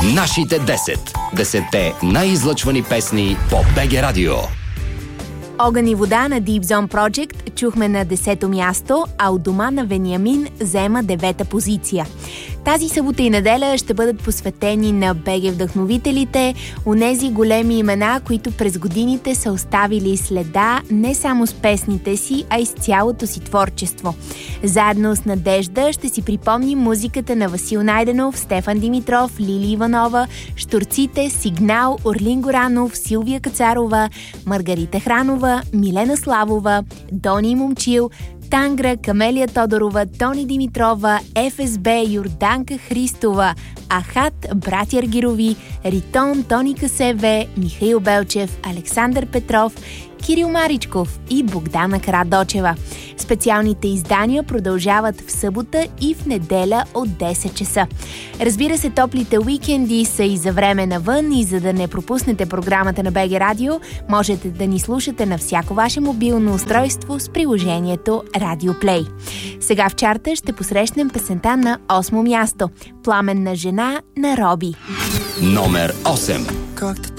Нашите 10. 10-те най-излъчвани песни по БГ Радио. Огън и вода на Deep Zone Project чухме на 10-то място, а от дома на Вениамин заема 9-та позиция. Тази събота и неделя ще бъдат посветени на БГ вдъхновителите, онези големи имена, които през годините са оставили следа не само с песните си, а и с цялото си творчество. Заедно с Надежда ще си припомним музиката на Васил Найденов, Стефан Димитров, Лили Иванова, Щурците, Сигнал, Орлин Горанов, Силвия Кацарова, Маргарита Хранова, Милена Славова, Дони Момчил, Тангра, Камелия Тодорова, Тони Димитрова, ФСБ, Йорданка Христова, Ахат, братя Аргирови, Ритон, Тони Касеве, Михаил Белчев, Александър Петров, Кирил Маричков и Богдана Карадочева. Специалните издания продължават в събота и в неделя от 10 часа. Разбира се, топлите уикенди са и за време навън, и за да не пропуснете програмата на БГ Радио, можете да ни слушате на всяко ваше мобилно устройство с приложението Radio Play. Сега в чарта ще посрещнем песента на 8-мо място. Пламенна жена на Роби. Номер 8.